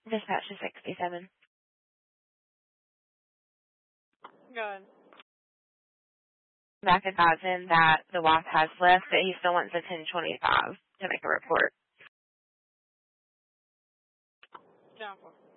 Dispatch to 67. Go ahead. Back advising that the wife has left, but he still wants a 1025 to make a report. Down for.